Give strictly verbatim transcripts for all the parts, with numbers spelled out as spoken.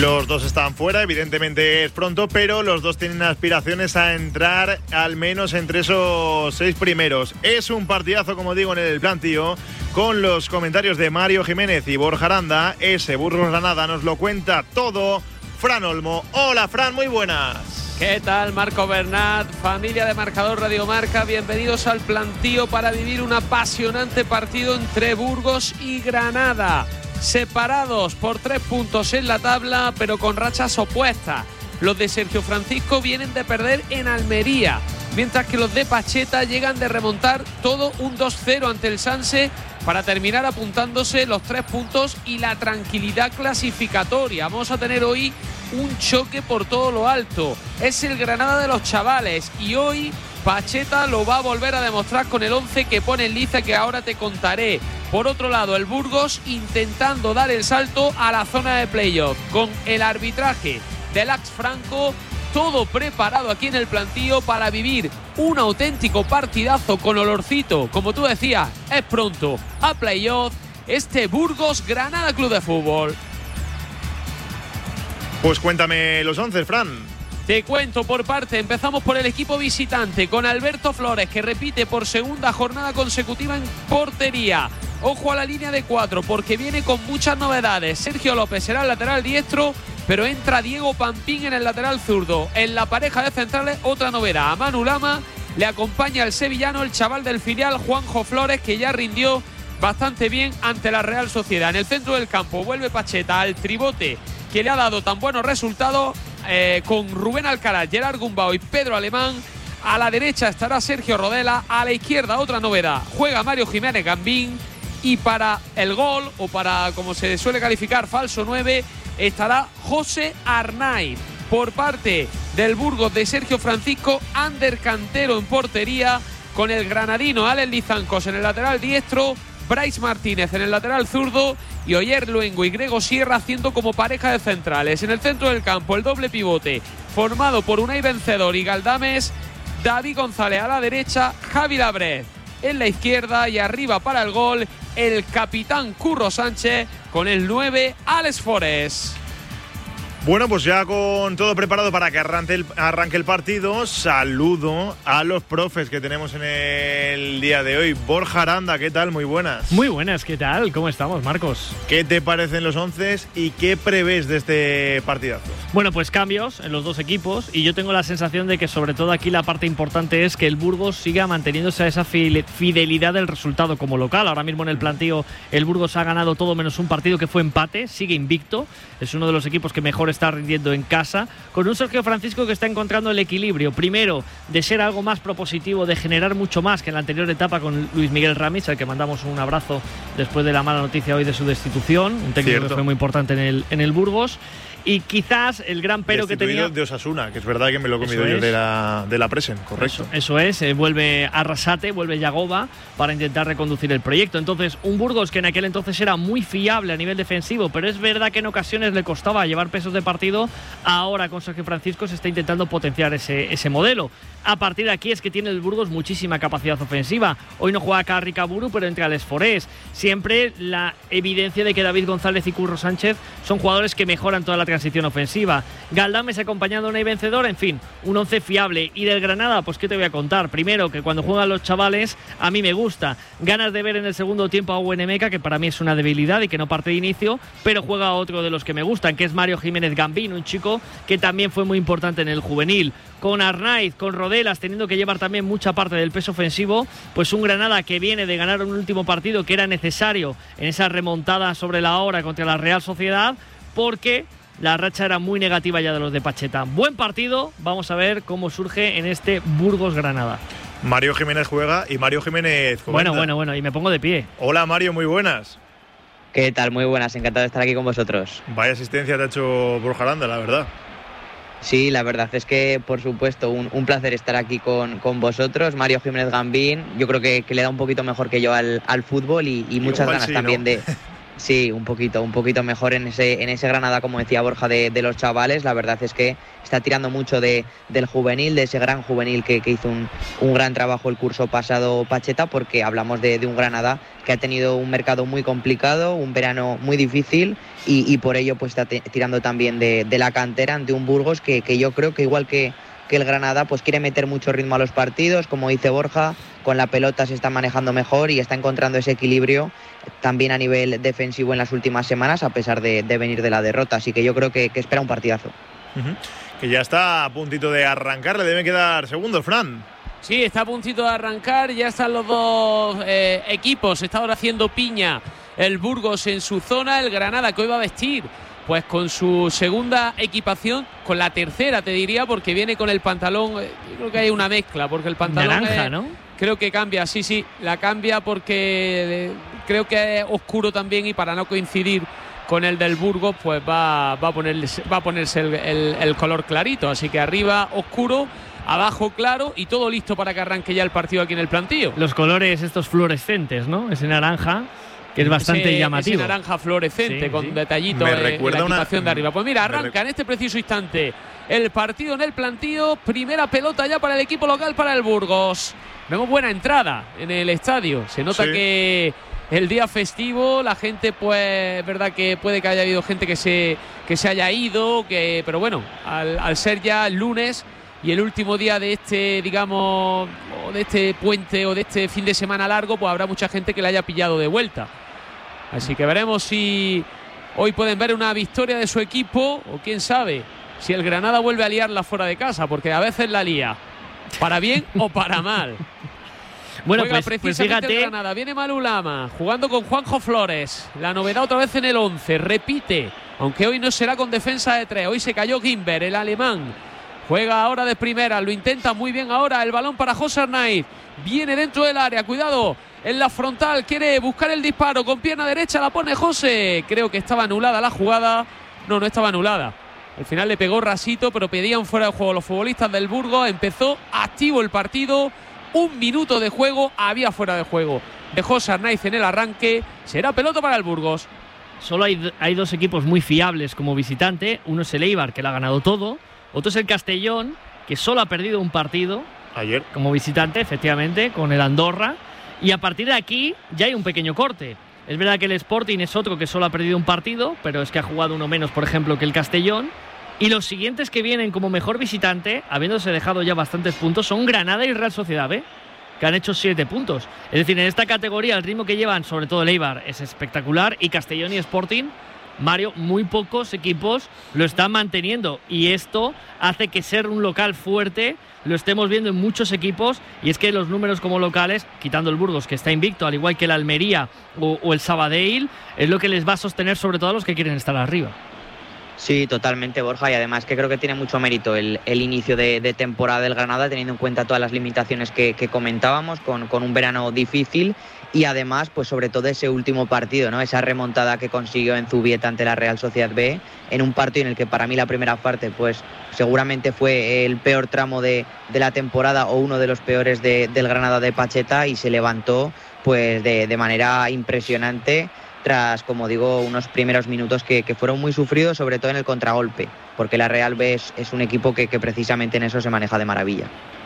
Los dos están fuera, evidentemente es pronto, pero los dos tienen aspiraciones a entrar al menos entre esos seis primeros. Es un partidazo, como digo, en el plantío, con los comentarios de Mario Jiménez y Borja Aranda. Ese Burgos Granada nos lo cuenta todo Fran Olmo. Hola Fran, muy buenas. ¿Qué tal, Marco Bernat? Familia de Marcador Radio Marca, bienvenidos al plantío para vivir un apasionante partido entre Burgos y Granada. Separados por tres puntos en la tabla, pero con rachas opuestas. Los de Sergio Francisco vienen de perder en Almería, mientras que los de Pacheta llegan de remontar todo un dos cero ante el Sanse para terminar apuntándose los tres puntos y la tranquilidad clasificatoria. Vamos a tener hoy un choque por todo lo alto. Es el Granada de los chavales y hoy Pacheta lo va a volver a demostrar con el once que pone en liza, que ahora te contaré. Por otro lado, el Burgos intentando dar el salto a la zona de playoff con el arbitraje de Lax Franco. Todo preparado aquí en el plantío para vivir un auténtico partidazo con olorcito, como tú decías, es pronto a playoff, este Burgos Granada Club de Fútbol. Pues cuéntame los once, Fran. Te cuento por parte. Empezamos por el equipo visitante con Alberto Flores, que repite por segunda jornada consecutiva en portería. Ojo a la línea de cuatro porque viene con muchas novedades. Sergio López será el lateral diestro, pero entra Diego Pampín en el lateral zurdo. En la pareja de centrales, otra novedad. A Manu Lama le acompaña el sevillano, el chaval del filial Juanjo Flores, que ya rindió bastante bien ante la Real Sociedad. En el centro del campo vuelve Pacheta al tribote que le ha dado tan buenos resultados, eh, con Rubén Alcaraz, Gerard Gumbau y Pedro Alemán. A la derecha estará Sergio Rodela, a la izquierda otra novedad, juega Mario Jiménez Gambín, y para el gol, o para como se suele calificar, falso nueve, estará José Arnaiz. Por parte del Burgos de Sergio Francisco, Ander Cantero en portería, con el granadino Alex Lizancos en el lateral diestro, Bryce Martínez en el lateral zurdo y Oyer Luengo y Grego Sierra haciendo como pareja de centrales. En el centro del campo, el doble pivote formado por Unai Vencedor y Galdames, David González a la derecha, Javi Labrez en la izquierda, y arriba para el gol el capitán Curro Sánchez con el nueve Alex Forés. Bueno, pues ya con todo preparado para que arranque el, arranque el partido, saludo a los profes que tenemos en el día de hoy. Borja Aranda, ¿qué tal? Muy buenas. Muy buenas, ¿qué tal? ¿Cómo estamos, Marcos? ¿Qué te parecen los once y qué prevés de este partidazo? Bueno, pues cambios en los dos equipos, y yo tengo la sensación de que sobre todo aquí la parte importante es que el Burgos siga manteniéndose a esa fidelidad del resultado como local. Ahora mismo en el plantío el Burgos ha ganado todo menos un partido que fue empate, sigue invicto, es uno de los equipos que mejor está rindiendo en casa, con un Sergio Francisco que está encontrando el equilibrio, primero de ser algo más propositivo, de generar mucho más que en la anterior etapa con Luis Miguel Ramis, al que mandamos un abrazo después de la mala noticia hoy de su destitución, un técnico Cierto. que fue muy importante en el, en el Burgos. Y quizás el gran pero que tenía de Osasuna, que es verdad que me lo he comido yo de la, de la Presen, correcto. Eso, eso es, eh, vuelve Arrasate, vuelve Yagoba para intentar reconducir el proyecto. Entonces, un Burgos que en aquel entonces era muy fiable a nivel defensivo, pero es verdad que en ocasiones le costaba llevar pesos de partido. Ahora con Sergio Francisco se está intentando potenciar ese, ese modelo. A partir de aquí es que tiene el Burgos muchísima capacidad ofensiva. Hoy no juega Carri Caburu, pero entra Alex Forés. Siempre la evidencia de que David González y Curro Sánchez son jugadores que mejoran toda la transición ofensiva. Galdames acompañado de Unai Vencedor, en fin, un once fiable. Y del Granada, pues qué te voy a contar. Primero, que cuando juegan los chavales, a mí me gusta. Ganas de ver en el segundo tiempo a Huenemeca, que para mí es una debilidad y que no parte de inicio, pero juega otro de los que me gustan, que es Mario Jiménez Gambín, un chico que también fue muy importante en el juvenil. Con Arnaiz, con Rodelas, teniendo que llevar también mucha parte del peso ofensivo, pues un Granada que viene de ganar un último partido que era necesario en esa remontada sobre la hora contra la Real Sociedad, porque la racha era muy negativa ya de los de Pacheta. Buen partido, vamos a ver cómo surge en este Burgos-Granada. Mario Jiménez juega y Mario Jiménez comenta. Bueno, bueno, bueno, y me pongo de pie. Hola Mario, muy buenas. ¿Qué tal? Muy buenas, encantado de estar aquí con vosotros. Vaya asistencia te ha hecho Borja Aranda, la verdad. Sí, la verdad es que, por supuesto, un, un placer estar aquí con, con vosotros. Mario Jiménez Gambín, yo creo que, que le da un poquito mejor que yo al, al fútbol y, y muchas Igual ganas sí, también ¿no? de, Sí, un poquito, un poquito mejor en ese, en ese Granada, como decía Borja, de, de los chavales. La verdad es que está tirando mucho de, del juvenil, de ese gran juvenil que, que hizo un, un gran trabajo el curso pasado Pacheta, porque hablamos de, de un Granada que ha tenido un mercado muy complicado, un verano muy difícil y, y por ello pues está te, tirando también de, de la cantera ante un Burgos que, que yo creo que igual que, que el Granada pues quiere meter mucho ritmo a los partidos, como dice Borja, con la pelota se está manejando mejor y está encontrando ese equilibrio también a nivel defensivo en las últimas semanas, a pesar de, de venir de la derrota. Así que yo creo que, que espera un partidazo. Uh-huh. Que ya está a puntito de arrancar, le deben quedar segundos, Fran. Sí, está a puntito de arrancar, ya están los dos eh, equipos, está ahora haciendo piña el Burgos en su zona, el Granada que hoy va a vestir pues con su segunda equipación, con la tercera te diría, porque viene con el pantalón, yo creo que hay una mezcla, porque el pantalón naranja, es, ¿no? Creo que cambia, sí, sí, la cambia porque eh, creo que es oscuro también y para no coincidir con el del Burgos, pues va, va, a, ponerse, va a ponerse el, el, el color clarito, así que arriba oscuro, abajo claro y todo listo para que arranque ya el partido aquí en el plantío. Los colores estos fluorescentes, ¿no? Ese naranja que es bastante ese, llamativo. Ese naranja fluorescente, sí, con sí. detallitos en la equipación una... de arriba. Pues mira, arranca en este preciso instante el partido en el plantío. Primera pelota ya para el equipo local, para el Burgos. Vemos buena entrada en el estadio. Se nota sí. que el día festivo, la gente, pues, es verdad que puede que haya habido gente que se, que se haya ido, que, pero bueno, al, al ser ya el lunes y el último día de este, digamos, o de este puente o de este fin de semana largo, pues habrá mucha gente que le haya pillado de vuelta. Así que veremos si hoy pueden ver una victoria de su equipo o quién sabe si el Granada vuelve a liarla fuera de casa, porque a veces la lía, para bien o para mal. Bueno, Juega pues, precisamente pues fíjate. El Granada, viene Manu Lama jugando con Juanjo Flores, la novedad otra vez en el once, repite, aunque hoy no será con defensa de tres, hoy se cayó Gimber, el alemán. Juega ahora de primera, lo intenta muy bien ahora, el balón para José Arnaiz, viene dentro del área, cuidado, en la frontal, quiere buscar el disparo, con pierna derecha la pone José, creo que estaba anulada la jugada, no, no estaba anulada, al final le pegó rasito, pero pedían fuera de juego los futbolistas del Burgos, empezó activo el partido, un minuto de juego, había fuera de juego de José Arnaiz en el arranque, será pelota para el Burgos. Solo hay, hay dos equipos muy fiables como visitante, uno es el Eibar, que lo ha ganado todo, otro es el Castellón, que solo ha perdido un partido ayer como visitante, efectivamente, con el Andorra. Y a partir de aquí ya hay un pequeño corte. Es verdad que el Sporting es otro que solo ha perdido un partido, pero es que ha jugado uno menos, por ejemplo, que el Castellón. Y los siguientes que vienen como mejor visitante, habiéndose dejado ya bastantes puntos, son Granada y Real Sociedad B, que han hecho siete puntos. Es decir, en esta categoría el ritmo que llevan, sobre todo el Eibar, es espectacular. Y Castellón y Sporting, Mario, muy pocos equipos lo están manteniendo y esto hace que ser un local fuerte lo estemos viendo en muchos equipos, y es que los números como locales, quitando el Burgos que está invicto, al igual que el Almería o, o el Sabadell, es lo que les va a sostener sobre todo a los que quieren estar arriba. Sí, totalmente, Borja, y además que creo que tiene mucho mérito el, el inicio de, de temporada del Granada, teniendo en cuenta todas las limitaciones que, que comentábamos, con, con un verano difícil. Y además, pues sobre todo ese último partido, ¿no? Esa remontada que consiguió en Zubieta ante la Real Sociedad B, en un partido en el que para mí la primera parte, pues seguramente fue el peor tramo de, de la temporada o uno de los peores de, del Granada de Pacheta, y se levantó pues de, de manera impresionante tras, como digo, unos primeros minutos que, que fueron muy sufridos, sobre todo en el contragolpe, porque la Real B es, es un equipo que, que precisamente en eso se maneja de maravilla.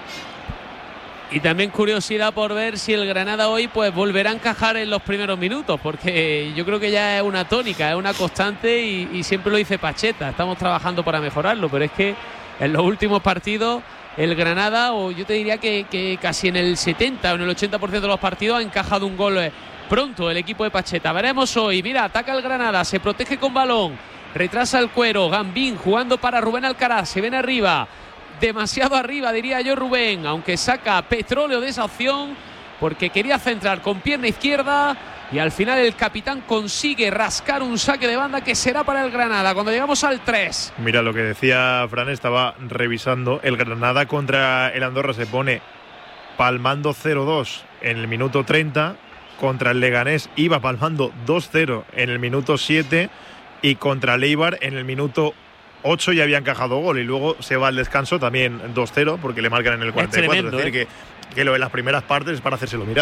Y también curiosidad por ver si el Granada hoy pues volverá a encajar en los primeros minutos, porque yo creo que ya es una tónica, es una constante y, y siempre lo dice Pacheta, estamos trabajando para mejorarlo, pero es que en los últimos partidos el Granada, o yo te diría que, que casi en el setenta o en el ochenta por ciento de los partidos ha encajado un gol pronto el equipo de Pacheta. Veremos hoy, mira, ataca el Granada, se protege con balón, retrasa el cuero, Gambín jugando para Rubén Alcaraz, se ven arriba, demasiado arriba diría yo Rubén, aunque saca Petróleo de esa opción porque quería centrar con pierna izquierda y al final el capitán consigue rascar un saque de banda que será para el Granada cuando llegamos al tres. Mira lo que decía Fran, estaba revisando, el Granada contra el Andorra se pone palmando cero dos en el minuto treinta, contra el Leganés iba palmando dos cero en el minuto siete y contra el Eibar en el minuto ocho ya había encajado gol y luego se va al descanso también dos cero porque le marcan en el cuarenta y cuatro. Es, es decir, ¿eh? que, que lo de las primeras partes es para hacérselo mirar.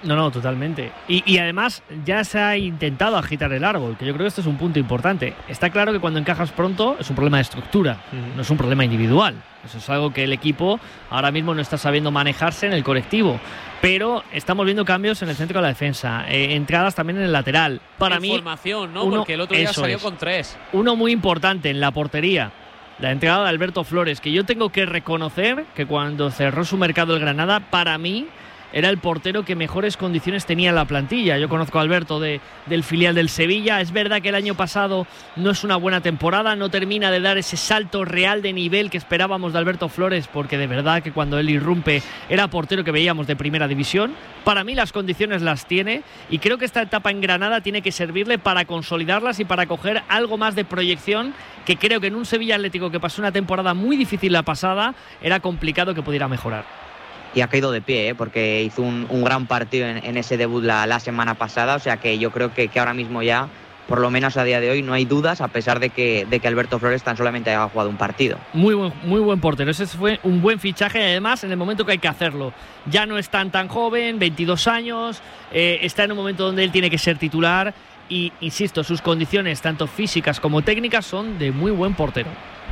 No, no, totalmente. Y, y además ya se ha intentado agitar el árbol, que yo creo que este es un punto importante. Está claro que cuando encajas pronto es un problema de estructura, uh-huh. no es un problema individual. Eso es algo que el equipo ahora mismo no está sabiendo manejarse en el colectivo. Pero estamos viendo cambios en el centro de la defensa, eh, entradas también en el lateral. Para mí, formación, ¿no? Uno, porque el otro día salió es. con tres. Uno muy importante en la portería. La entrada de Alberto Flores, que yo tengo que reconocer que cuando cerró su mercado el Granada, para mí era el portero que mejores condiciones tenía en la plantilla. Yo conozco a Alberto de, del filial del Sevilla. Es verdad que el año pasado no es una buena temporada, no termina de dar ese salto real de nivel que esperábamos de Alberto Flores, porque de verdad que cuando él irrumpe era portero que veíamos de primera división. Para mí las condiciones las tiene y creo que esta etapa en Granada tiene que servirle para consolidarlas y para coger algo más de proyección, que creo que en un Sevilla Atlético que pasó una temporada muy difícil la pasada era complicado que pudiera mejorar. Y ha caído de pie, ¿eh? porque hizo un, un gran partido en, en ese debut la, la semana pasada, o sea que yo creo que, que ahora mismo ya, por lo menos a día de hoy, no hay dudas, a pesar de que, de que Alberto Flores tan solamente haya jugado un partido. Muy buen, muy buen portero, ese fue un buen fichaje, y además en el momento que hay que hacerlo. Ya no es tan tan joven, veintidós años, eh, está en un momento donde él tiene que ser titular y, insisto, sus condiciones, tanto físicas como técnicas, son de muy buen portero.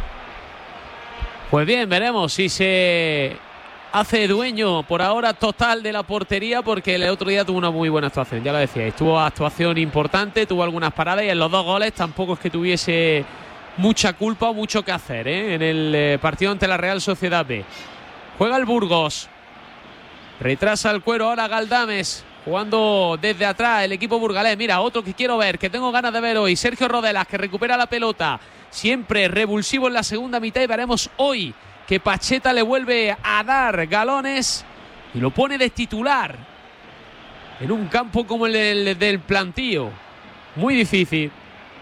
Pues bien, veremos si se hace dueño por ahora total de la portería, porque el otro día tuvo una muy buena actuación, ya lo decíais, tuvo actuación importante, tuvo algunas paradas y en los dos goles tampoco es que tuviese mucha culpa o mucho que hacer, ¿eh? En el eh, partido ante la Real Sociedad B. Juega el Burgos, retrasa el cuero ahora Galdames, jugando desde atrás el equipo burgalés. Mira, otro que quiero ver, que tengo ganas de ver hoy, Sergio Rodelas, que recupera la pelota, siempre revulsivo en la segunda mitad, y veremos hoy que Pacheta le vuelve a dar galones y lo pone de titular en un campo como el del, del Plantío. Muy difícil.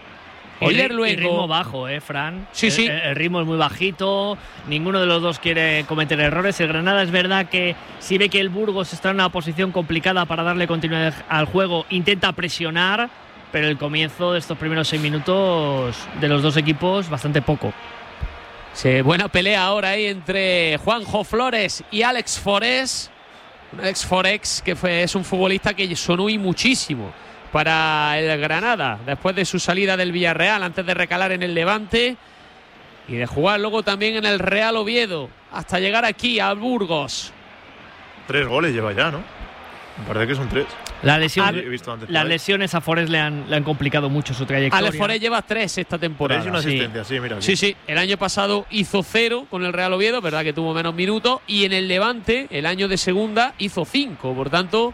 Oyer luego. El ritmo bajo, ¿eh, Fran? Sí, sí. El, el ritmo es muy bajito, ninguno de los dos quiere cometer errores. El Granada es verdad que si ve que el Burgos está en una posición complicada para darle continuidad al juego, intenta presionar, pero el comienzo de estos primeros seis minutos de los dos equipos, bastante poco. Sí, buena pelea ahora ahí entre Juanjo Flores y Alex Forés. Alex Forés, que fue, es un futbolista que sonó y muchísimo para el Granada después de su salida del Villarreal, antes de recalar en el Levante y de jugar luego también en el Real Oviedo, hasta llegar aquí a Burgos. Tres goles lleva ya, ¿no? Me parece que son tres. La lesión, he visto antes las lesiones a Forés le han, le han complicado mucho su trayectoria. Alex Forés lleva tres esta temporada. Tres y una asistencia, sí, sí mira. Aquí. Sí, sí. El año pasado hizo cero con el Real Oviedo, verdad que tuvo menos minutos, y en el Levante, el año de segunda, hizo cinco. Por tanto,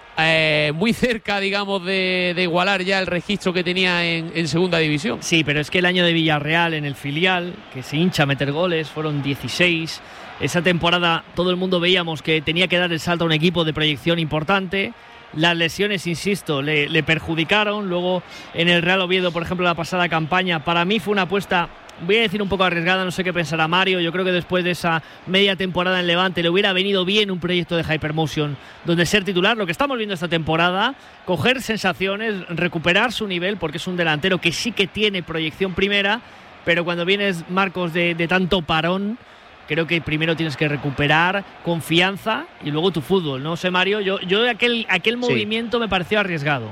eh, muy cerca, digamos, de, de igualar ya el registro que tenía en, en segunda división. Sí, pero es que el año de Villarreal en el filial, que se hincha a meter goles, fueron dieciséis. Esa temporada todo el mundo veíamos que tenía que dar el salto a un equipo de proyección importante. Las lesiones, insisto, le, le perjudicaron. Luego en el Real Oviedo, por ejemplo, la pasada campaña, para mí fue una apuesta, voy a decir un poco arriesgada, no sé qué pensará Mario. Yo creo que después de esa media temporada en Levante le hubiera venido bien un proyecto de Hypermotion donde ser titular, lo que estamos viendo esta temporada, coger sensaciones, recuperar su nivel, porque es un delantero que sí que tiene proyección primera, pero cuando vienes, Marcos, de, de tanto parón, creo que primero tienes que recuperar confianza y luego tu fútbol, ¿no sé, Mario? Yo, yo aquel, aquel movimiento sí. me pareció arriesgado.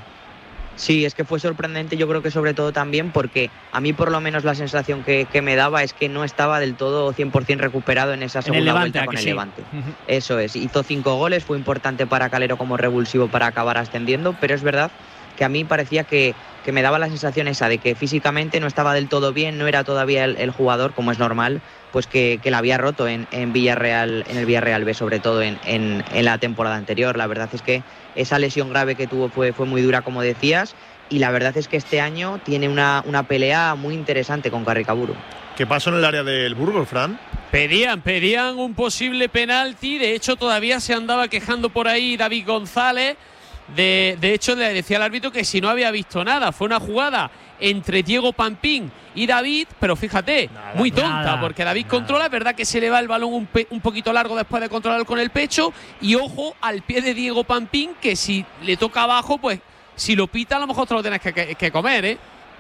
Sí, es que fue sorprendente, yo creo que sobre todo también porque a mí por lo menos la sensación que, que me daba es que no estaba del todo cien por ciento recuperado en esa segunda en Levante, vuelta con el sí. Levante. Uh-huh. Eso es, hizo cinco goles, fue importante para Calero como revulsivo para acabar ascendiendo, pero es verdad que a mí parecía que, que me daba la sensación esa de que físicamente no estaba del todo bien, no era todavía el, el jugador, como es normal, pues que, que la había roto en, en Villarreal, en el Villarreal B, sobre todo en, en, en la temporada anterior. La verdad es que esa lesión grave que tuvo fue, fue muy dura, como decías, y la verdad es que este año tiene una, una pelea muy interesante con Carricaburu. ¿Qué pasó en el área del Burgos, Fran? Pedían, pedían un posible penalti, de hecho todavía se andaba quejando por ahí David González. De, de hecho, le decía al árbitro que si no había visto nada, fue una jugada entre Diego Pampín y David, pero fíjate, nada, muy tonta, nada, porque David nada. controla, es verdad que se le va el balón un, pe, un poquito largo después de controlar con el pecho, y ojo al pie de Diego Pampín, que si le toca abajo, pues si lo pita a lo mejor te lo tienes que, que, que comer, ¿eh?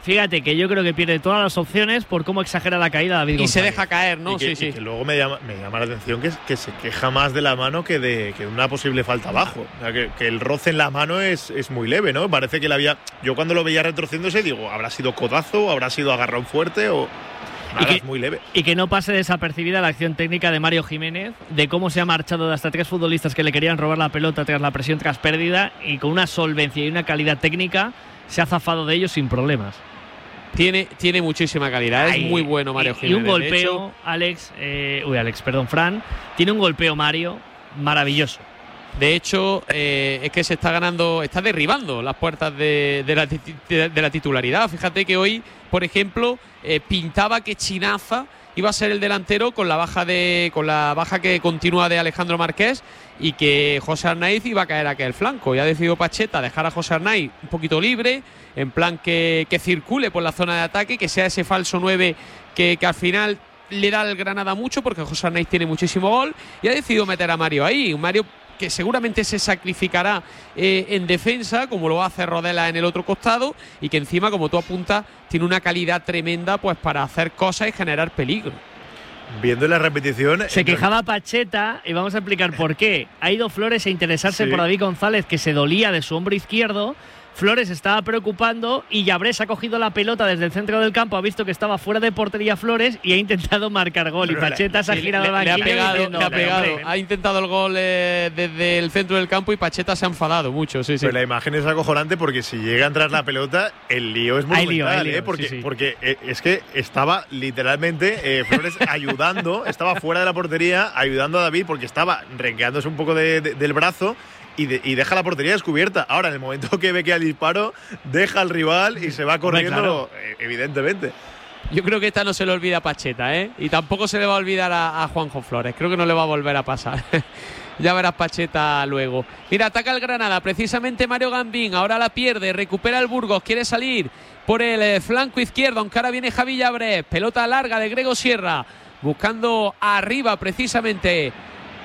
Fíjate que yo creo que pierde todas las opciones por cómo exagera la caída David González. Y se deja caer, ¿no? Y que, sí, y sí. que luego me llama, me llama la atención que, que se queja más de la mano que de que una posible falta abajo. O sea, que, que el roce en la mano es, es muy leve, ¿no? Parece que le había. Yo cuando lo veía retrocediéndose, digo, ¿habrá sido codazo? ¿Habrá sido agarrón fuerte? O. Nada, Y que, es muy leve. Y que no pase desapercibida la acción técnica de Mario Jiménez, de cómo se ha marchado de hasta tres futbolistas que le querían robar la pelota tras la presión tras pérdida, y con una solvencia y una calidad técnica se ha zafado de ellos sin problemas. Tiene, tiene muchísima calidad, Ay, es muy bueno Mario y, Jiménez. Y un golpeo, de hecho, Alex, eh, uy, Alex, perdón, Fran, tiene un golpeo Mario maravilloso. De hecho, eh, es que se está ganando, está derribando las puertas de, de, la, de, de la titularidad. Fíjate que hoy, por ejemplo, eh, pintaba que Chinaza iba a ser el delantero con la baja de con la baja que continúa de Alejandro Marqués, y que José Arnaiz iba a caer a aquel flanco. Y ha decidido Pacheta dejar a José Arnaiz un poquito libre, en plan que, que circule por la zona de ataque, que sea ese falso nueve que, que al final le da al Granada mucho, porque José Arnaiz tiene muchísimo gol, y ha decidido meter a Mario ahí. Un Mario que seguramente se sacrificará eh, en defensa, como lo hace Rodela en el otro costado, y que encima, como tú apuntas, tiene una calidad tremenda pues para hacer cosas y generar peligro. Viendo la repetición. Se quejaba Pacheta, y vamos a explicar por qué. Ha ido Flores a interesarse sí. por David González, que se dolía de su hombro izquierdo. Flores estaba preocupando y Llabrés ha cogido la pelota desde el centro del campo, ha visto que estaba fuera de portería Flores y ha intentado marcar gol. Y Pacheta se ha girado al banquillo. Le ha pegado, diciendo, le ha, pegado. hombre, ha intentado el gol eh, desde el centro del campo, y Pacheta se ha enfadado mucho. Sí, sí. Pero la imagen es acojonante, porque si llega a entrar la pelota, el lío es monumental, lío, hay lío, ¿eh? Porque, sí, sí. porque eh, es que estaba literalmente eh, Flores ayudando, estaba fuera de la portería, ayudando a David, porque estaba renqueándose un poco de, de, del brazo. Y, de, y deja la portería descubierta. Ahora, en el momento que ve que al disparo, deja al rival y se va corriendo, claro. eh, evidentemente. Yo creo que esta no se le olvida a Pacheta, ¿eh? Y tampoco se le va a olvidar a, a Juanjo Flores. Creo que no le va a volver a pasar. Ya verás Pacheta luego. Mira, ataca el Granada, precisamente Mario Gambín. Ahora la pierde, recupera el Burgos, quiere salir por el eh, flanco izquierdo, aunque ahora viene Javi Llabrés. Pelota larga de Grego Sierra, buscando arriba precisamente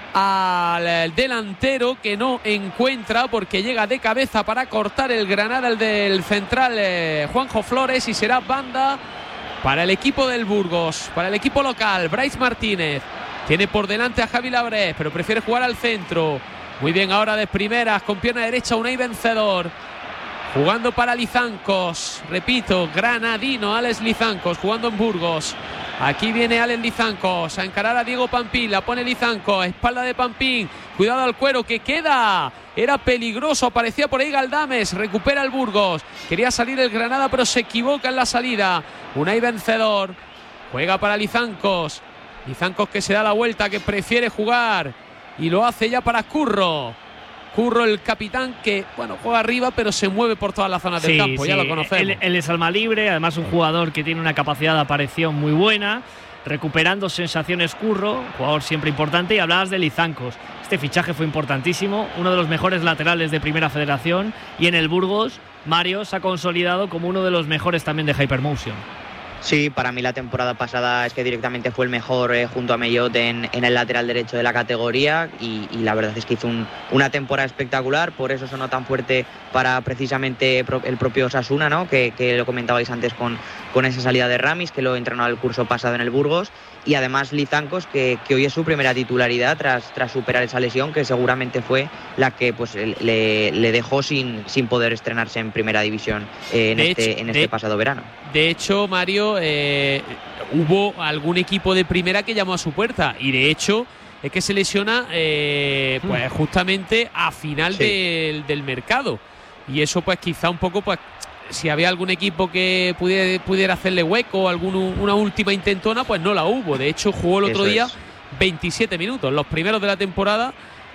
al delantero, que no encuentra, porque llega de cabeza para cortar el Granada, el del central eh, Juanjo Flores, y será banda para el equipo del Burgos, para el equipo local. Bryce Martínez tiene por delante a Javi Labrés, pero prefiere jugar al centro. Muy bien ahora de primeras, con pierna derecha, Unai Vencedor, jugando para Lizancos, repito, granadino Alex Lizancos, jugando en Burgos. Aquí viene Alex Lizancos a encarar a Diego Pampín, la pone Lizancos, espalda de Pampín, cuidado al cuero que queda, era peligroso, aparecía por ahí Galdames, recupera el Burgos, quería salir el Granada pero se equivoca en la salida. Unai Vencedor juega para Lizancos, Lizancos que se da la vuelta, que prefiere jugar y lo hace ya para Curro. Curro, el capitán, que bueno, juega arriba pero se mueve por todas las zonas sí, del campo, sí. ya lo conocemos. Él, él es alma libre, además un jugador que tiene una capacidad de aparición muy buena, recuperando sensaciones. Curro, jugador siempre importante. Y hablabas de Lizancos, este fichaje fue importantísimo, uno de los mejores laterales de Primera Federación, y en el Burgos Mario se ha consolidado como uno de los mejores también de Hypermotion. Sí, para mí la temporada pasada es que directamente fue el mejor eh, junto a Mellot en, en el lateral derecho de la categoría, y, y la verdad es que hizo un, una temporada espectacular. Por eso sonó tan fuerte para precisamente pro, el propio Osasuna, ¿no? que, que lo comentabais antes con, con esa salida de Ramis, que lo entrenó el curso pasado en el Burgos. Y además Lizancos, que, que hoy es su primera titularidad tras, tras superar esa lesión, que seguramente fue la que pues le, le dejó sin, sin poder estrenarse en Primera División eh, en, este, hecho, en este de, pasado verano. De hecho, Mario, eh, hubo algún equipo de Primera que llamó a su puerta, y de hecho es que se lesiona eh, pues justamente a final sí. del, del mercado, y eso pues quizá un poco pues si había algún equipo que pudiera, pudiera hacerle hueco, alguna una última intentona, pues no la hubo. De hecho, jugó el otro Eso día es. veintisiete minutos, los primeros de la temporada,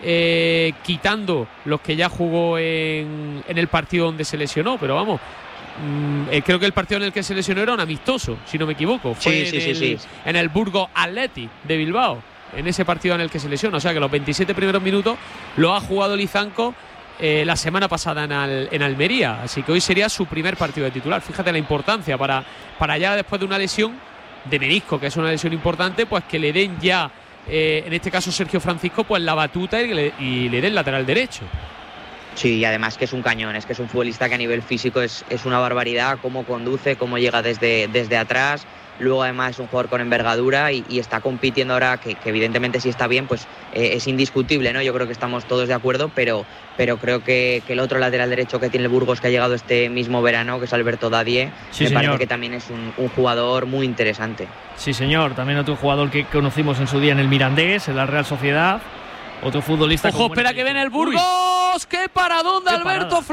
eh, quitando los que ya jugó en, en el partido donde se lesionó. Pero vamos, mmm, eh, creo que el partido en el que se lesionó era un amistoso, si no me equivoco. Fue sí, sí, en, sí, el, sí. en el Burgos Athletic de Bilbao, en ese partido en el que se lesionó. O sea que los veintisiete primeros minutos lo ha jugado Lizancos Eh, la semana pasada en, Al, en Almería, así que hoy sería su primer partido de titular. Fíjate la importancia para, para ya después de una lesión de menisco, que es una lesión importante, pues que le den ya, eh, en este caso Sergio Francisco, pues la batuta y le, y le den lateral derecho. Sí, y además que es un cañón, es que es un futbolista que a nivel físico es, es una barbaridad, cómo conduce, cómo llega desde, desde atrás. Luego además es un jugador con envergadura y, y está compitiendo ahora, que, que evidentemente si está bien, pues eh, es indiscutible, ¿no? Yo creo que estamos todos de acuerdo, pero, pero creo que, que el otro lateral derecho que tiene el Burgos, que ha llegado este mismo verano, que es Alberto Dadie, sí, me señor. parece que también es un, un jugador muy interesante. Sí, señor, también otro jugador que conocimos en su día en el Mirandés, en la Real Sociedad. Otro futbolista. Ojo, espera que viene el Burgos. Uy. ¡Qué paradón de Qué Alberto parada.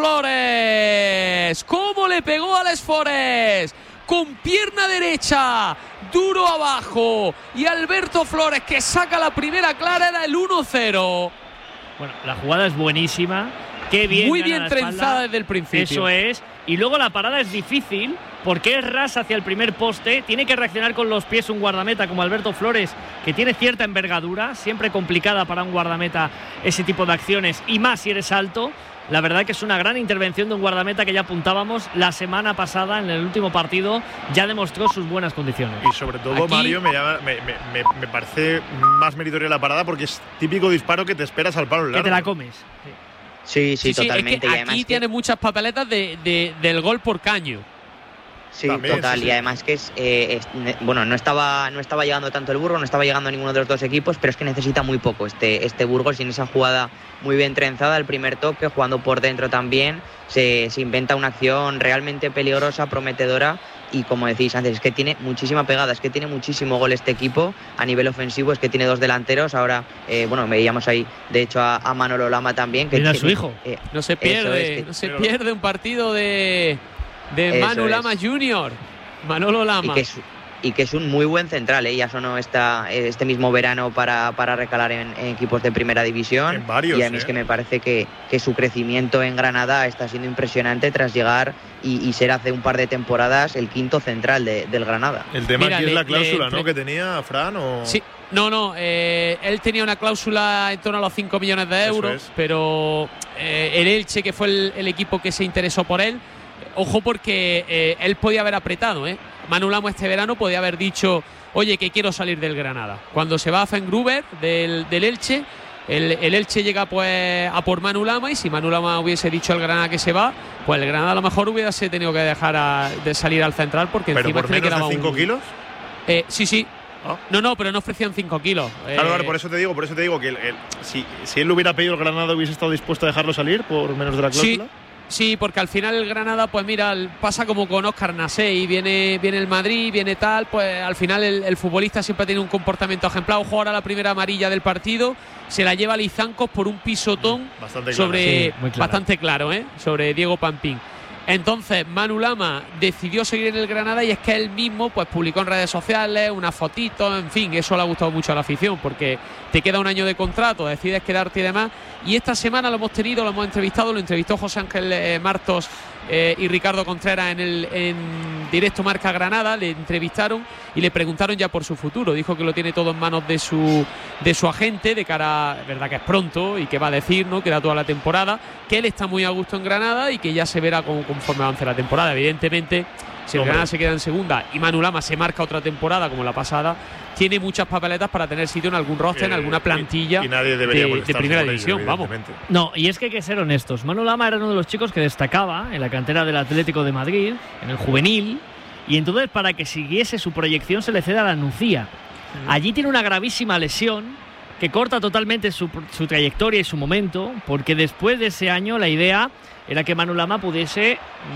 Flores! ¿Cómo le pegó a Les Forest? Con pierna derecha, duro abajo. Y Alberto Flores, que saca la primera clara, era el uno cero. Bueno, la jugada es buenísima. Qué bien. Muy bien trenzada desde el principio. Eso es. Y luego la parada es difícil porque es ras hacia el primer poste. Tiene que reaccionar con los pies un guardameta como Alberto Flores, que tiene cierta envergadura, siempre complicada para un guardameta ese tipo de acciones, y más si eres alto. La verdad que es una gran intervención de un guardameta que ya apuntábamos la semana pasada en el último partido, ya demostró sus buenas condiciones. Y sobre todo, aquí, Mario, me, llama, me, me, me parece más meritoria la parada porque es típico disparo que te esperas al palo largo. Que te la comes. Sí. Sí, sí, sí, totalmente. Es que y aquí que... tiene muchas papeletas de, de, del gol por caño. Sí, También, total. Sí, sí. Y además que es, eh, es, bueno, no estaba, no estaba llegando tanto el Burgos, no estaba llegando a ninguno de los dos equipos, pero es que necesita muy poco este, este Burgos, y en esa jugada muy bien trenzada, el primer toque, jugando por dentro también, se, se inventa una acción realmente peligrosa, prometedora. Y como decís antes, es que tiene muchísima pegada, es que tiene muchísimo gol este equipo a nivel ofensivo, es que tiene dos delanteros. Ahora, eh, bueno, veíamos ahí, de hecho, a, a Manolo Lama también. Que Mira tiene, su hijo. Eh, no se pierde, es, que, no se pero... pierde un partido de, de Manu es. Lama junior Manolo Lama. Y que es, y que es un muy buen central, ¿eh? Ya sonó esta, este mismo verano para, para recalar en, en equipos de primera división. En varios, y a mí ¿eh? es que me parece que, que su crecimiento en Granada está siendo impresionante tras llegar y, y ser hace un par de temporadas el quinto central de, del Granada. El tema Mira, aquí le, es la cláusula, le, ¿no? Que tenía Fran o... Sí, no, no, eh, él tenía una cláusula en torno a los cinco millones de euros, es. pero eh, el Elche, que fue el, el equipo que se interesó por él, ojo porque eh, él podía haber apretado, ¿eh? Manu Lama este verano podía haber dicho, oye, que quiero salir del Granada. Cuando se va a Fengruber del, del Elche, el, el Elche llega pues a por Manu Lama, y si Manu Lama hubiese dicho al Granada que se va, pues el Granada a lo mejor hubiese tenido que dejar a, de salir al central, porque ¿Pero encima por menos quedaba de cinco un, kilos? Eh, sí, sí. ¿Oh? No, no, pero no ofrecían cinco kilos. Claro, eh, claro, por eso te digo, por eso te digo que el, el, si, si él lo hubiera pedido el Granada, ¿hubiese estado dispuesto a dejarlo salir por menos de la cláusula? Sí. Sí, porque al final el Granada, pues mira, pasa como con Óscar Nasey, viene, viene el Madrid, viene tal, pues al final el, el futbolista siempre tiene un comportamiento ejemplar. Ojo, ahora la primera amarilla del partido se la lleva Lizancos por un pisotón bastante sobre claro, sí, bastante claro, ¿eh? sobre Diego Pampín. Entonces Manu Lama decidió seguir en el Granada, y es que él mismo pues publicó en redes sociales una fotito, en fin, eso le ha gustado mucho a la afición, porque te queda un año de contrato, decides quedarte y demás. Y esta semana lo hemos tenido, lo hemos entrevistado, lo entrevistó José Ángel eh, Martos eh, y Ricardo Contreras en el en directo Marca Granada. Le entrevistaron y le preguntaron ya por su futuro. Dijo que lo tiene todo en manos de su de su agente, de cara, verdad que es pronto y que va a decir, ¿no?, que era toda la temporada, que él está muy a gusto en Granada y que ya se verá cómo, conforme avance la temporada. Evidentemente, si el Granada se queda en segunda y Manu Lama se marca otra temporada como la pasada, tiene muchas papeletas para tener sitio en algún roster, eh, en alguna plantilla y, y nadie debería de, de primera división, ello, vamos. No, y es que hay que ser honestos. Manu Lama era uno de los chicos que destacaba en la cantera del Atlético de Madrid, en el juvenil, y entonces para que siguiese su proyección se le cede a la Nucía. Mm. Allí tiene una gravísima lesión que corta totalmente su, su trayectoria y su momento, porque después de ese año la idea era que Manu Lama pudiese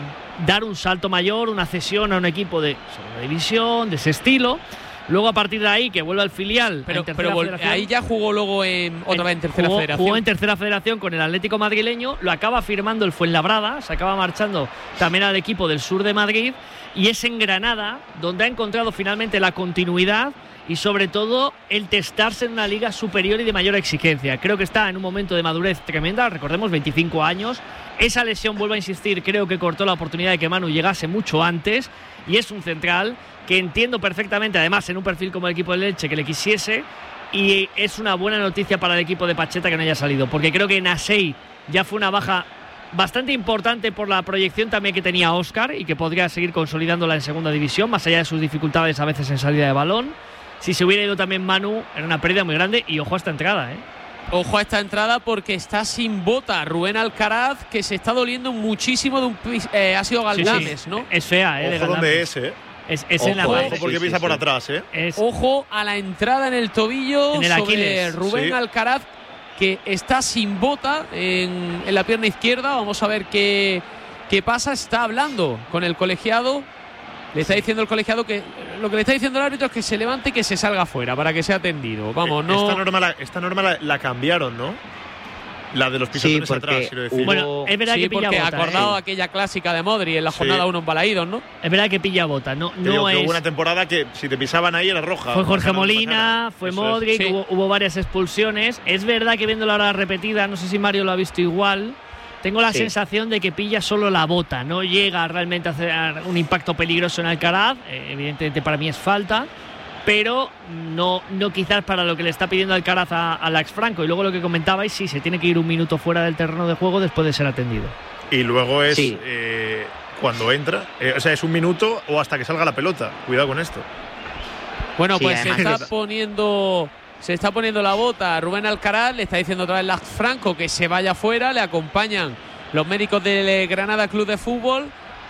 dar un salto mayor, una cesión a un equipo de segunda división, de ese estilo. Luego a partir de ahí que vuelve al filial. Pero, pero ahí ya jugó luego en, otra en, vez en tercera jugó, federación. Jugó en tercera federación con el Atlético madrileño, lo acaba firmando el Fuenlabrada, se acaba marchando también al equipo del sur de Madrid, y es en Granada donde ha encontrado finalmente la continuidad y sobre todo el testarse en una liga superior y de mayor exigencia. Creo que está en un momento de madurez tremenda, recordemos veinticinco años. Esa lesión, vuelvo a insistir, creo que cortó la oportunidad de que Manu llegase mucho antes, y es un central que entiendo perfectamente, además en un perfil como el equipo del Elche, que le quisiese, y es una buena noticia para el equipo de Pacheta que no haya salido, porque creo que Nasey ya fue una baja bastante importante por la proyección también que tenía Óscar y que podría seguir consolidándola en segunda división, más allá de sus dificultades a veces en salida de balón. Si se hubiera ido también Manu, era una pérdida muy grande, y ojo a esta entrada, ¿eh? Ojo a esta entrada porque está sin bota Rubén Alcaraz, que se está doliendo muchísimo de un eh, ha sido Galdames, sí, sí. ¿no? Es fea, ¿eh? Ojo dónde es, ¿eh? Es, es ojo, en la ojo base. porque sí, pisa sí, por sí. atrás, ¿eh? Es... Ojo a la entrada en el tobillo en el sobre Aquiles. Rubén sí. Alcaraz, que está sin bota en, en la pierna izquierda. Vamos a ver qué, qué pasa. Está hablando con el colegiado. Le está diciendo el colegiado que lo que le está diciendo el árbitro es que se levante y que se salga fuera para que sea atendido. Vamos, no. Esta norma la, esta norma la, la cambiaron, ¿no? La de los pisotones sí, atrás, quiero decir. Bueno, es verdad sí, que pilla porque bota. acordado ¿eh? aquella clásica de Modri en la Sí. jornada uno en Balaídos, ¿no? Es verdad que pilla bota. No, Te digo no que es. hubo una temporada que si te pisaban ahí era roja. Fue Jorge Marcana, Molina, marcana. fue Eso Modric, es. Sí. hubo, hubo varias expulsiones. Es verdad que viendo la hora repetida, no sé si Mario lo ha visto igual, tengo la Sí. sensación de que pilla solo la bota, no llega realmente a hacer un impacto peligroso en Alcaraz. Eh, evidentemente para mí es falta, pero no, no quizás para lo que le está pidiendo Alcaraz a, a Lax Franco. Y luego lo que comentabais, sí, se tiene que ir un minuto fuera del terreno de juego después de ser atendido. Y luego es Sí. eh, cuando entra, eh, o sea, es un minuto o hasta que salga la pelota. Cuidado con esto. Bueno, Sí, pues se además- está poniendo se está poniendo la bota a Rubén Alcaraz, le está diciendo otra vez Lax Franco que se vaya fuera, le acompañan los médicos del Granada Club de Fútbol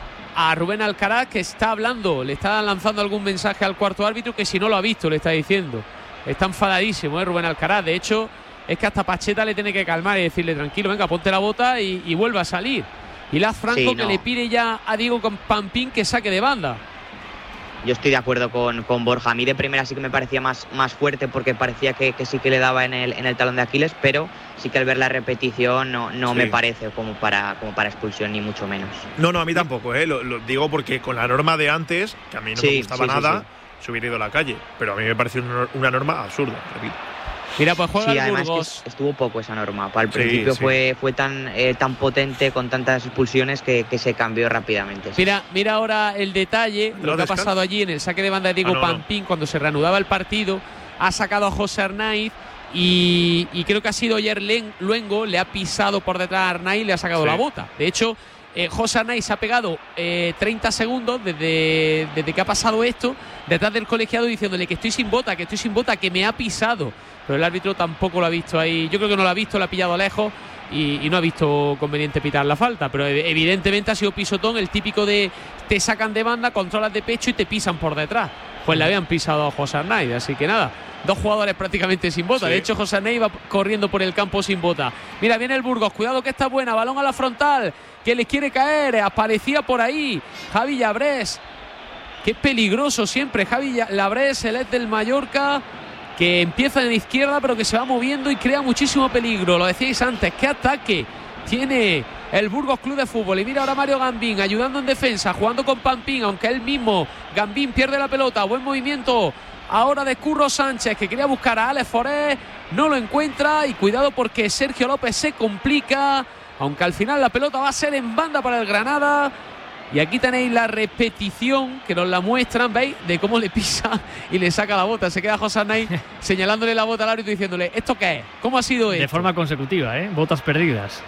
a Rubén Alcaraz, que está hablando, le está lanzando algún mensaje al cuarto árbitro, que si no lo ha visto le está diciendo. Está enfadadísimo, ¿eh? Rubén Alcaraz. De hecho, es que hasta Pacheta le tiene que calmar y decirle tranquilo, venga, ponte la bota y, y vuelve a salir. Y Lax Franco Sí, que no. le pide ya a Diego Pampín que saque de banda. Yo estoy de acuerdo con, con Borja. A mí de primera sí que me parecía más, más fuerte porque parecía que, que sí que le daba en el, en el talón de Aquiles, pero sí que al ver la repetición no, no Sí. me parece como para, como para expulsión, ni mucho menos. No, no, a mí tampoco, ¿eh? Lo, lo digo porque con la norma de antes, que a mí no Sí, me gustaba sí, sí, nada, sí. se hubiera ido a la calle. Pero a mí me pareció una, una norma absurda, repito. Mira, pues juega Sí, el además que Burgos. estuvo poco esa norma. Al Sí, principio sí. fue, fue tan, eh, tan potente con tantas expulsiones que, que se cambió rápidamente. sí. Mira, mira ahora el detalle, ¿Lo lo que ha descansa? pasado allí en el saque de banda de Diego Ah, no, no. Pampín cuando se reanudaba el partido. Ha sacado a José Arnaiz y, y creo que ha sido ayer Len- Luengo, le ha pisado por detrás a Arnaiz y le ha sacado Sí. la bota. De hecho, eh, José Arnaiz se ha pegado eh, treinta segundos desde, desde que ha pasado esto, detrás del colegiado diciéndole que estoy sin bota, que estoy sin bota, que me ha pisado. Pero el árbitro tampoco lo ha visto ahí. Yo creo que no lo ha visto, lo ha pillado lejos y, y no ha visto conveniente pitar la falta. Pero ev- evidentemente ha sido pisotón, el típico de te sacan de banda, controlas de pecho y te pisan por detrás. Pues le habían pisado a José Arnaiz, así que nada. Dos jugadores prácticamente sin bota. Sí. De hecho, José Arnaiz va corriendo por el campo sin bota. Mira, viene el Burgos. Cuidado que está buena. Balón a la frontal. Que les quiere caer. Aparecía por ahí Javi Labrés. Qué peligroso siempre Javi Labrés, el ex del Mallorca, que empieza en la izquierda pero que se va moviendo y crea muchísimo peligro. Lo decíais antes, qué ataque tiene el Burgos Club de Fútbol. Y mira ahora Mario Gambín ayudando en defensa, jugando con Pampín, aunque él mismo, Gambín, pierde la pelota. Buen movimiento ahora de Curro Sánchez, que quería buscar a Alex Forés, no lo encuentra. Y cuidado porque Sergio López se complica, aunque al final la pelota va a ser en banda para el Granada. Y aquí tenéis la repetición que nos la muestran, ¿veis? De cómo le pisa y le saca la bota. Se queda José Arnaiz señalándole la bota al árbitro y diciéndole, ¿esto qué es? ¿Cómo ha sido esto? De forma consecutiva, ¿eh? Botas perdidas.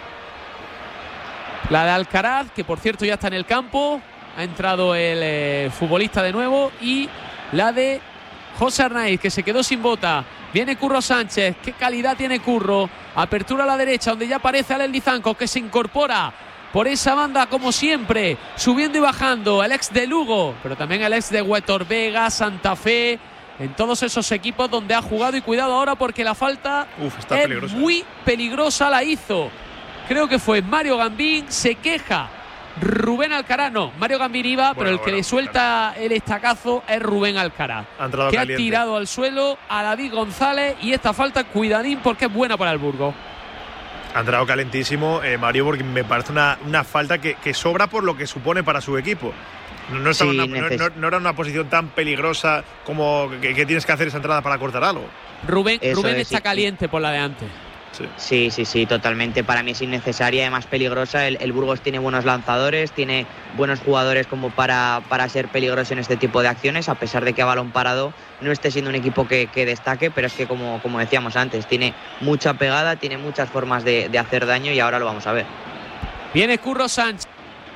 La de Alcaraz, que por cierto ya está en el campo. Ha entrado el eh, futbolista de nuevo. Y la de José Arnaiz, que se quedó sin bota. Viene Curro Sánchez. Qué calidad tiene Curro. Apertura a la derecha, donde ya aparece Alex Lizanco, que se incorpora por esa banda como siempre, subiendo y bajando. El ex de Lugo, pero también el ex de Huetor Vega, Santa Fe, en todos esos equipos donde ha jugado. Y cuidado ahora porque la falta Uf, está es peligrosa. muy peligrosa, la hizo. Creo que fue Mario Gambín, se queja Rubén Alcaraz, no, Mario Gambín iba, Bueno, pero el que bueno, le suelta el estacazo es Rubén Alcaraz, Ha entrado que caliente. ha tirado al suelo a David González. Y esta falta, cuidadín, porque es buena para el Burgos. Ha entrado calentísimo, eh, Mario, porque me parece una, una falta que, que sobra por lo que supone para su equipo. No, no, estaba Sí, una- no- neces- no- no era una posición tan peligrosa como que, que tienes que hacer esa entrada para cortar algo. Rubén, Eso Rubén es, está sí. caliente por la de antes. Sí. Sí, sí, sí, totalmente. Para mí es innecesaria y además peligrosa. El, el Burgos tiene buenos lanzadores, tiene buenos jugadores como para, para ser peligroso en este tipo de acciones, a pesar de que a balón parado no esté siendo un equipo que, que destaque, pero es que como, como decíamos antes, tiene mucha pegada, tiene muchas formas de, de hacer daño y ahora lo vamos a ver. Viene Curro Sánchez.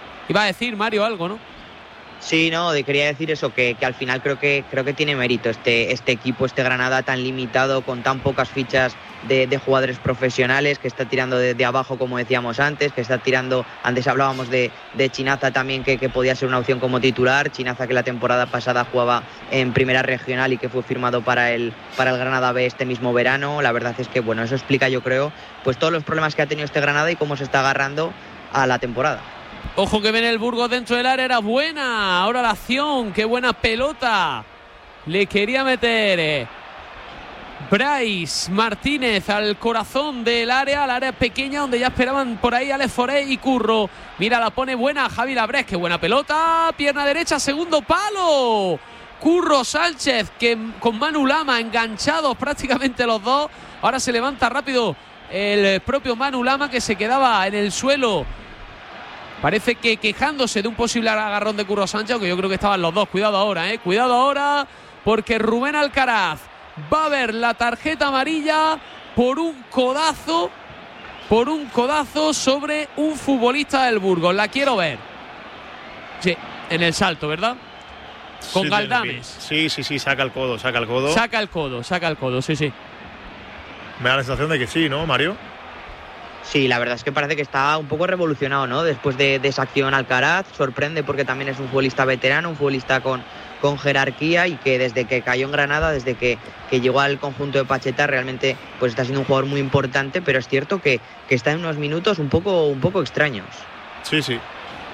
Iba a decir Mario algo, ¿no? Sí, no, de, quería decir eso, que, que al final creo que creo que tiene mérito este, este equipo, este Granada tan limitado, con tan pocas fichas de, de jugadores profesionales, que está tirando de, de abajo, como decíamos antes, que está tirando, antes hablábamos de, de Chinaza también, que, que podía ser una opción como titular, Chinaza que la temporada pasada jugaba en primera regional y que fue firmado para el, para el Granada B este mismo verano. La verdad es que, bueno, eso explica, yo creo, pues todos los problemas que ha tenido este Granada y cómo se está agarrando a la temporada. Ojo que viene el Burgos dentro del área, era buena. Ahora la acción, qué buena pelota. Le quería meter eh, Bryce Martínez al corazón del área, al área pequeña donde ya esperaban por ahí Alex Foré y Curro. Mira, la pone buena Javi Labrés, qué buena pelota. Pierna derecha, segundo palo. Curro Sánchez, que con Manu Lama enganchados prácticamente los dos. Ahora se levanta rápido el propio Manu Lama, que se quedaba en el suelo. Parece que quejándose de un posible agarrón de Curro Sánchez, aunque yo creo que estaban los dos. Cuidado ahora, eh. Cuidado ahora, porque Rubén Alcaraz va a ver la tarjeta amarilla por un codazo, por un codazo sobre un futbolista del Burgos. La quiero ver. Sí, en el salto, ¿verdad? Con sí, Galdames. Sí, sí, sí, saca el codo, saca el codo. Saca el codo, saca el codo, sí, sí. Me da la sensación de que sí, ¿no, Mario? Sí, la verdad es que parece que está un poco revolucionado, ¿no? Después de, de esa acción Alcaraz, sorprende porque también es un futbolista veterano, un futbolista con, con jerarquía y que desde que cayó en Granada, desde que, que llegó al conjunto de Pacheta, realmente pues está siendo un jugador muy importante, pero es cierto que, que está en unos minutos un poco, un poco extraños. Sí, sí.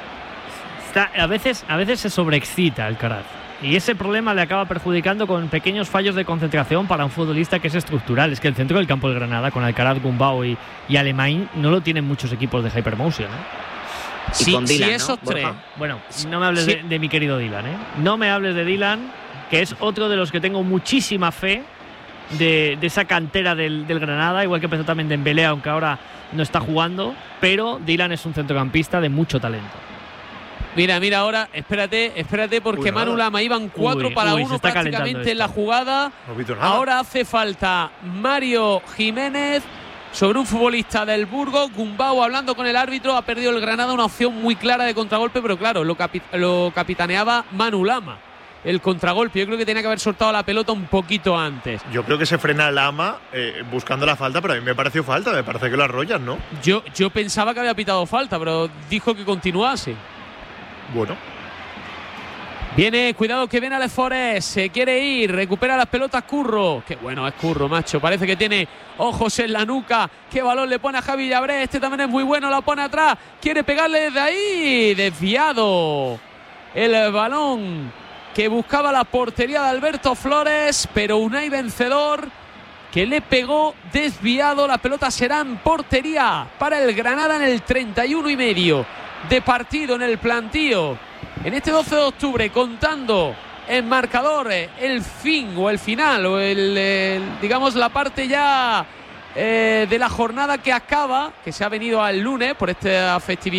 Está, a veces, a veces se sobreexcita Alcaraz. Y ese problema le acaba perjudicando con pequeños fallos de concentración para un futbolista que es estructural. Es que el centro del campo del Granada, con Alcaraz, Gumbau y, y Alemany, no lo tienen muchos equipos de Hypermotion, ¿eh? Y sí, con Dylan, sí, esos ¿no, tres. Borja? Bueno, no me hables sí. de, de mi querido Dylan, ¿eh? No me hables de Dylan, que es otro de los que tengo muchísima fe de, de esa cantera del, del Granada, igual que empezó también Dembélé, aunque ahora no está jugando, pero Dylan es un centrocampista de mucho talento. Mira, mira ahora, espérate, espérate, porque Uy, Manu Lama iban cuatro uy, para uy, uno prácticamente en la esto. jugada. No he visto nada. Ahora hace falta Mario Jiménez sobre un futbolista del Burgos. Gumbau hablando con el árbitro, ha perdido el Granada una opción muy clara de contragolpe, pero claro, lo, capi lo capitaneaba Manu Lama. El contragolpe, yo creo que tenía que haber soltado la pelota un poquito antes. Yo creo que se frena Lama eh, buscando la falta, pero a mí me pareció falta, me parece que lo arrollan, ¿no? Yo, yo pensaba que había pitado falta, pero dijo que continuase. Bueno. Viene, cuidado que viene Alex Forest, se quiere ir, recupera las pelotas Curro. Qué bueno es Curro, macho, parece que tiene ojos en la nuca. Qué balón le pone a Javi Llabré, este también es muy bueno, la pone atrás, quiere pegarle desde ahí, desviado el balón que buscaba la portería de Alberto Flores, pero Unai Vencedor que le pegó desviado. La pelota será en portería para el Granada en el treinta y uno y medio de partido en el plantío en este doce de octubre, contando en marcadores el fin o el final o el, el digamos la parte ya eh, de la jornada que acaba, que se ha venido al lunes por esta festividad.